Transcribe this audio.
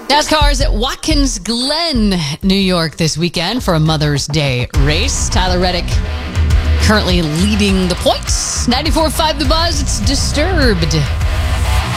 NASCAR is at Watkins Glen, New York this weekend for a Mother's Day race. Tyler Reddick currently leading the points. 94.5 The Buzz, it's Disturbed.